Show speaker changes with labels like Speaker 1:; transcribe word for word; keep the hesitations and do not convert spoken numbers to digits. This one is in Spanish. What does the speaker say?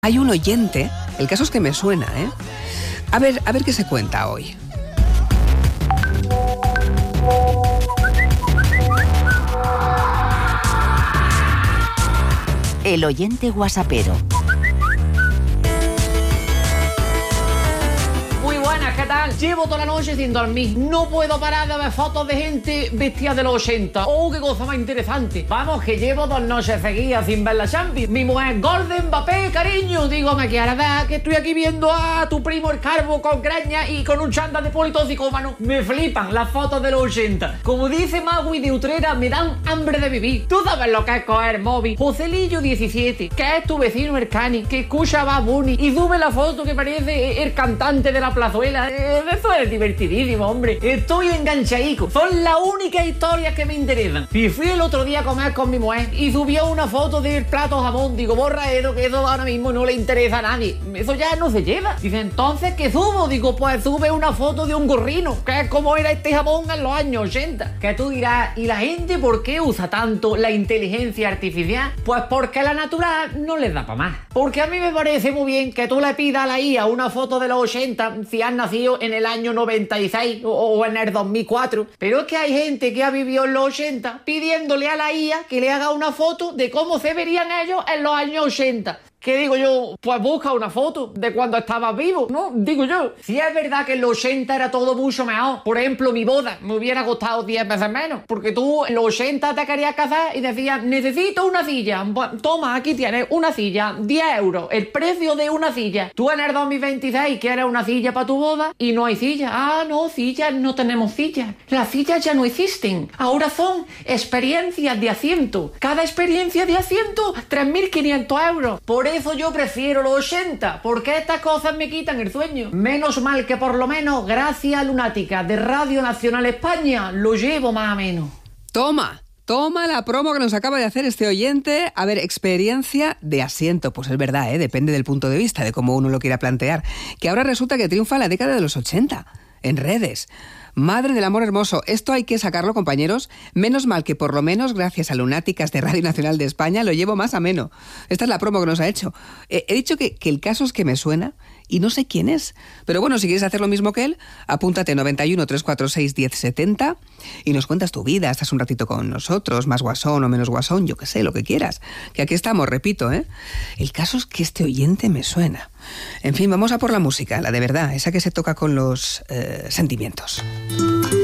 Speaker 1: Hay un oyente, el caso es que me suena, ¿eh? A ver, a ver qué se cuenta hoy.
Speaker 2: El oyente guasapero.
Speaker 3: ¿Qué tal? Llevo toda la noche sin dormir. No puedo parar de ver fotos de gente vestida de los ochenta. ¡Oh, qué cosa más interesante! Vamos, que llevo dos noches seguidas sin ver la Champions. Mi mujer, Golden Mbappé, cariño. Digo, me quieres ver que estoy aquí viendo a tu primo el Calvo con graña y con un chándal de politoxicómano. Me flipan las fotos de los ochenta. Como dice Magui de Utrera, me dan hambre de vivir. Tú sabes lo que es coger el móvil. Joselillo diecisiete, que es tu vecino el Cani, que escucha a Bad Bunny y sube la foto que parece el cantante de la plazuela. Eso es divertidísimo, hombre. Estoy enganchadico. Son las únicas historias que me interesan. Y fui el otro día a comer con mi mujer y subió una foto del plato jamón. Digo, borra eso, que eso ahora mismo no le interesa a nadie. Eso ya no se lleva. Dice, entonces, ¿qué subo? Digo, pues sube una foto de un gorrino, que es como era este jamón en los años ochenta. Que tú dirás, ¿y la gente por qué usa tanto la inteligencia artificial? Pues porque la natural no les da para más. Porque a mí me parece muy bien que tú le pidas a la I A una foto de los ochenta si has nacido en el año noventa y seis o, o en el dos mil cuatro, pero es que hay gente que ha vivido en los ochenta pidiéndole a la I A que le haga una foto de cómo se verían ellos en los años ochenta. ¿Qué digo yo? Pues busca una foto de cuando estabas vivo, ¿no? Digo yo. Si es verdad que en los ochenta era todo mucho mejor. Por ejemplo, mi boda me hubiera costado diez veces menos. Porque tú en los ochenta te querías casar y decías, necesito una silla. Toma, aquí tienes una silla, diez euros. El precio de una silla. Tú en el dos mil veintiséis quieres una silla para tu boda y no hay silla. Ah, no, sillas, no tenemos sillas. Las sillas ya no existen. Ahora son experiencias de asiento. Cada experiencia de asiento, tres mil quinientos euros. Por eso yo prefiero los ochenta, porque estas cosas me quitan el sueño. Menos mal que por lo menos, gracias a Lunática de Radio Nacional España, lo llevo más o menos.
Speaker 1: Toma, toma la promo que nos acaba de hacer este oyente. A ver, experiencia de asiento. Pues es verdad, ¿eh? Depende del punto de vista, de cómo uno lo quiera plantear. Que ahora resulta que triunfa la década de los ochenta, en redes. Madre del amor hermoso, esto hay que sacarlo, compañeros. Menos mal que por lo menos, gracias a Lunáticas de Radio Nacional de España, lo llevo más ameno. Esta es la promo que nos ha hecho. Eh, he dicho que, que el caso es que me suena y no sé quién es. Pero bueno, si quieres hacer lo mismo que él, apúntate noventa y uno, trescientos cuarenta y seis, diez setenta y nos cuentas tu vida, estás un ratito con nosotros, más guasón o menos guasón, yo qué sé, lo que quieras. Que aquí estamos, repito, ¿eh? El caso es que este oyente me suena. En fin, vamos a por la música, la de verdad, esa que se toca con los eh, sentimientos.